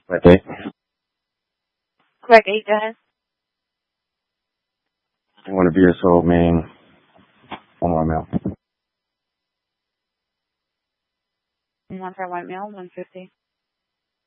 Correct 8. Correct 8, go ahead. I want to be a soul, meaning 1 more male. 1 for white male, 150.